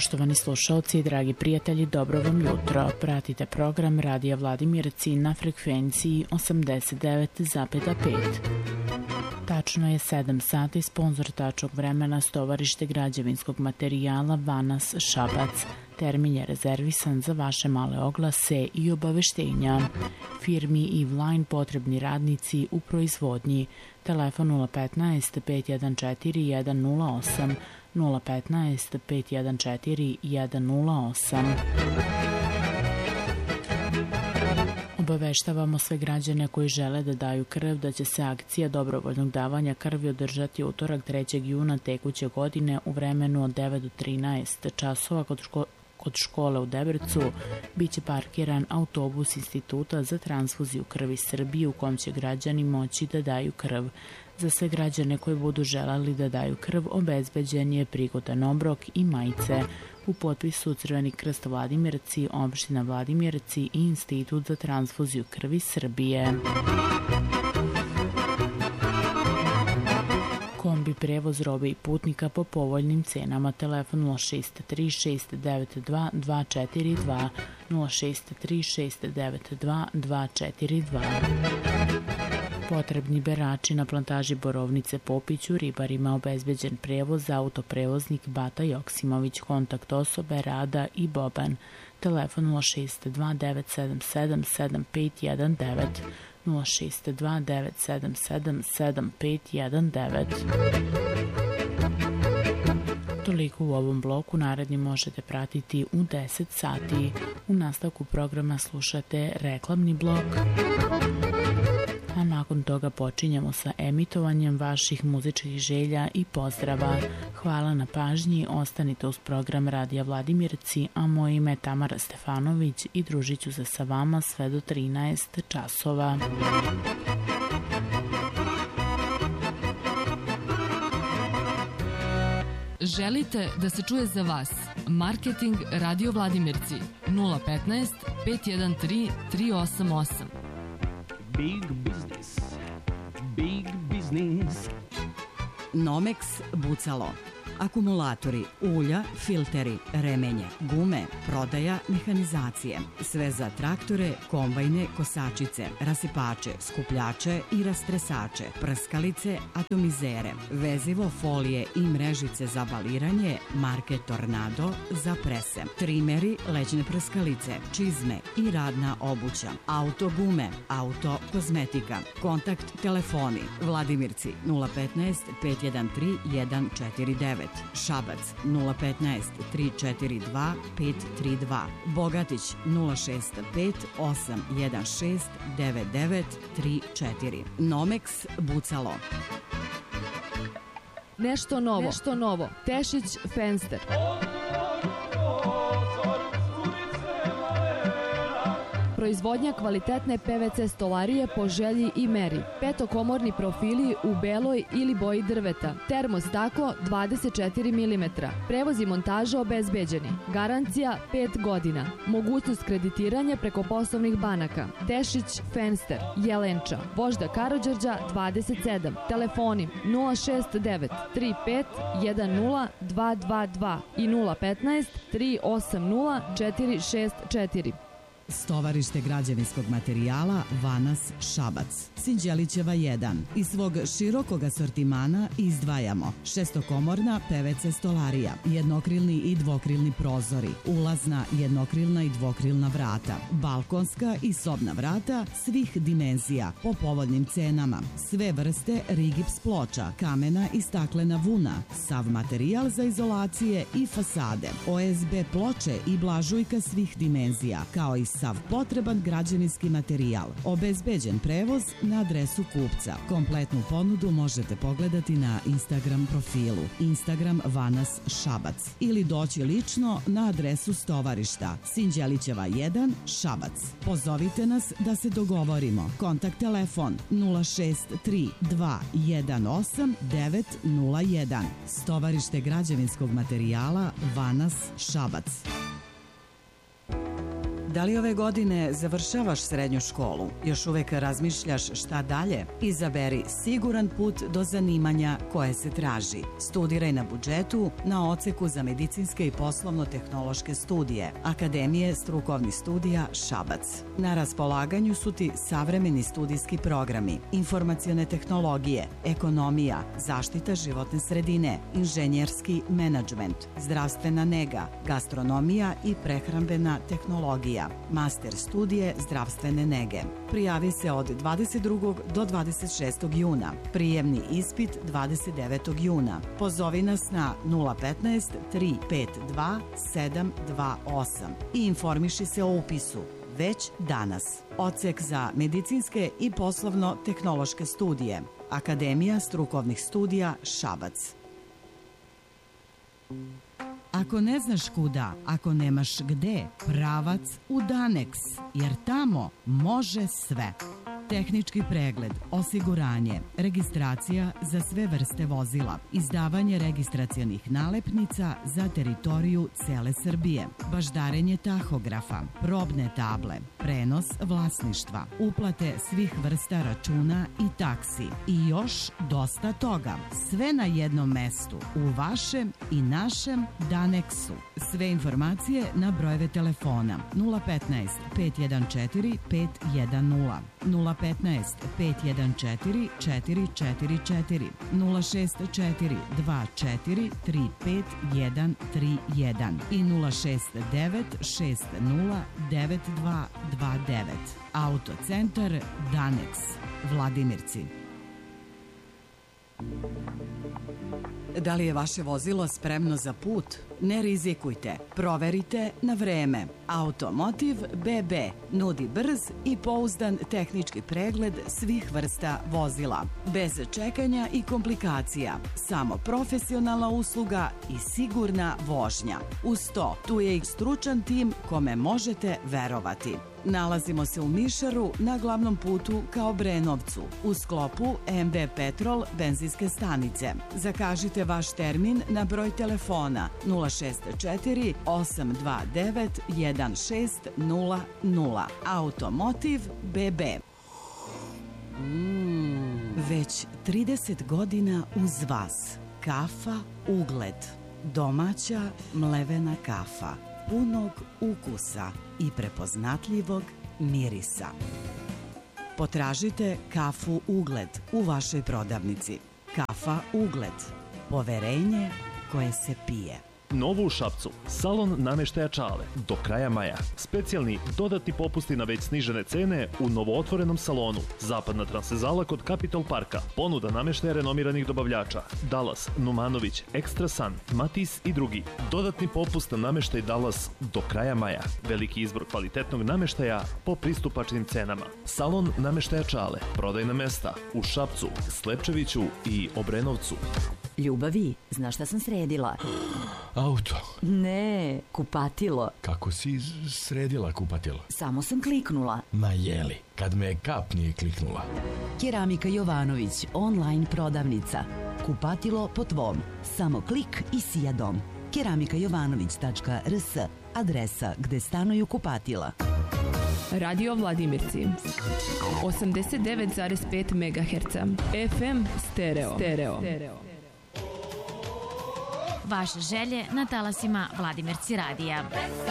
Poštovani slušalci, dragi prijatelji, dobro vam jutro. Pratite program Radija Vladimirci na frekvenciji 89,5. Tačno je 7 sati, sponzor tačnog vremena Stovarište građevinskog materijala Vanas Šabac. Termin je rezervisan za vaše male oglase i obaveštenja. Firmi Eve-Line potrebni radnici u proizvodnji. Telefon 015 514 108 015 514 108. Obaveštavamo sve građane koji žele da daju krv da će se akcija dobrovoljnog davanja krvi održati utorak 3. juna tekuće godine u vremenu od 9 do 13 časova kod škole u Debrcu. Biće parkiran autobus Instituta za transfuziju krvi Srbije u kom će građani moći da daju krv. Za sve građane koji budu želeli da daju krv obezbeđen je prigodan obrok i majice. U potpisu Crveni krst Vladimirci, opština Vladimirci i Institut za transfuziju krvi Srbije. Kombi prevoz robe i putnika po povoljnim cenama. Telefon 063 692 242 063 692 242. Potrebni berači na plantaži Borovnice Popiću, ribarima obezbeđen prevoz, autoprevoznik Bata Joksimović, kontakt osobe Rada i Boban. Telefon 062 977 7519 062 977 7519. Toliko u ovom bloku, naredni možete pratiti u 10 sati. U nastavku programa slušate reklamni blok, a nakon toga počinjemo sa emitovanjem vaših muzičkih želja i pozdrava. Hvala na pažnji, ostanite uz program Radija Vladimirci, a moje ime je Tamara Stefanović i družit ću se sa vama sve do 13 časova. Želite da se čuje za vas? Marketing Radio Vladimirci 015 513 388. Big business. Big business. Nomex Bucalo. Akumulatori, ulja, filteri, remenje, gume, prodaja, mehanizacije. Sve za traktore, kombajne, kosačice, rasipače, skupljače i rastresače, prskalice, atomizere, vezivo, folije i mrežice za baliranje, marke Tornado za prese, trimeri, lećne prskalice, čizme i radna obuća, auto gume, auto kozmetika, kontakt telefoni, Vladimirci 015 513 149, Šabac 015 342 532, Bogatić 065 816 9934. Nomex Bucalo. Nešto novo. Tešić Fenster. Proizvodnja kvalitetne PVC stolarije po želji i meri. Petokomorni profili u beloj ili boji drveta. Termostaklo 24 mm. Prevoz i montaža obezbeđeni. Garancija 5 godina. Mogućnost kreditiranja preko poslovnih banaka. Tešić Fenster, Jelenča, Vožda Karađorđa 27. Telefoni 069 35 10 222 i 015 380 464. Stovarište građevinskog materijala Vanas Šabac, Sinđelićeva 1. Iz svog širokog asortimana izdvajamo šestokomorna PVC stolarija, jednokrilni i dvokrilni prozori, ulazna, jednokrilna i dvokrilna vrata, balkonska i sobna vrata svih dimenzija po povoljnim cenama, sve vrste rigips ploča, kamena i staklena vuna, sav materijal za izolacije i fasade, OSB ploče i blažujka svih dimenzija, kao i sav potreban građevinski materijal. Obezbeđen prevoz na adresu kupca. Kompletnu ponudu možete pogledati na Instagram profilu Instagram Vanas Šabac ili doći lično na adresu stovarišta Sinđelićeva 1 Šabac. Pozovite nas da se dogovorimo. Kontakt telefon 063 218 901. Stovarište građevinskog materijala Vanas Šabac. Da li ove godine završavaš srednju školu? Još uvek razmišljaš šta dalje? Izaberi siguran put do zanimanja koje se traži. Studiraj na budžetu na odseku za medicinske i poslovno-tehnološke studije Akademije strukovnih studija Šabac. Na raspolaganju su ti savremeni studijski programi, informacione tehnologije, ekonomija, zaštita životne sredine, inženjerski menadžment, zdravstvena nega, gastronomija i prehrambena tehnologija, master studije zdravstvene nege. Prijavi se od 22. do 26. juna. Prijemni ispit 29. juna. Pozovi nas na 015 352 728 i informiši se o upisu već danas. Odsek za medicinske i poslovno-tehnološke studije. Akademija strukovnih studija Šabac. Ako ne znaš kuda, ako nemaš gde, pravac u Danex, jer tamo može sve. Tehnički pregled, osiguranje, registracija za sve vrste vozila, izdavanje registracionih nalepnica za teritoriju cele Srbije, baždarenje tahografa, probne table, prenos vlasništva, uplate svih vrsta računa i taksi i još dosta toga. Sve na jednom mestu, u vašem i našem Danexu. Sve informacije na brojeve telefona 015 514 510, 015 514 444, 064 24 35131 i 069 60 9229. Autocentar Danex, Vladimirci. Da li je vaše vozilo spremno za put? Ne rizikujte. Proverite na vreme. Automotiv BB nudi brz i pouzdan tehnički pregled svih vrsta vozila. Bez čekanja i komplikacija. Samo profesionalna usluga i sigurna vožnja. Uz to, tu je i stručan tim kome možete verovati. Nalazimo se u Mišaru na glavnom putu ka Obrenovcu u sklopu MB Petrol benzinske stanice. Zakažite vaš termin na broj telefona 064 829 1600. Automotiv BB. Već 30 godina uz vas. Kafa Ugled. Domaća mlevena kafa. Punog ukusa i prepoznatljivog mirisa. Potražite kafu Ugled u vašoj prodavnici. Kafa Ugled. Poverenje koje se pije. Novo u Šapcu. Salon nameštaja Čale. Do kraja maja. Specijalni dodatni popusti na već snižene cene u novootvorenom salonu. Zapadna transvezala kod Capitol Parka. Ponuda nameštaja renomiranih dobavljača. Dallas, Numanović, Extra Sun, Matis i drugi. Dodatni popust na nameštaj Dallas do kraja maja. Veliki izbor kvalitetnog nameštaja po pristupačnim cenama. Salon nameštaja Čale. Prodajna mesta u Šapcu, Slepčeviću i Obrenovcu. Ljubavi, znaš šta sam sredila? Auto. Ne, kupatilo. Kako si sredila kupatilo? Samo sam kliknula. Ma jeli, kad me kap nije kliknula. Keramika Jovanović, online prodavnica. Kupatilo po tvom. Samo klik i sija dom. keramikajovanović.rs, adresa gde stanuju kupatila. Radio Vladimirci 89,5 MHz FM stereo. Vaše želje na talasima Vladimirci radija.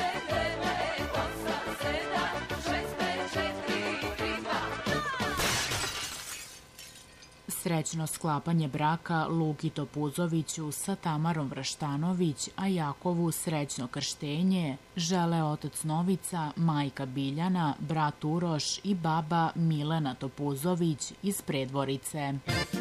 Srećno sklapanje braka Luki Topuzoviću sa Tamarom Vraštanović, a Jakovu srećno krštenje žele otac Novica, majka Biljana, brat Uroš i baba Milena Topuzović iz Predvorice.